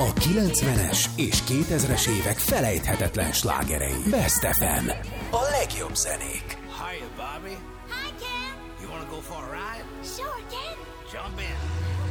A 90-es és 2000-es évek felejthetetlen slágerei. Best FM. A legjobb zenék. Hiya, Bobby. Hi, Ken. You wanna go for a ride? Sure, Ken. Jump in.